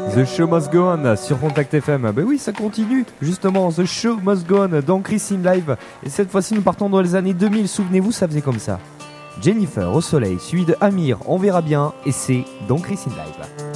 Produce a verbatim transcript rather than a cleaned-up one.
The Show Must Go On sur Contact F M. Ben oui, ça continue. Justement, The Show Must Go On dans Chris in Live. Et cette fois-ci, nous partons dans les années deux mille. Souvenez-vous, ça faisait comme ça. Jennifer au soleil, suivi de Amir, on verra bien. Et c'est dans Chris in Live.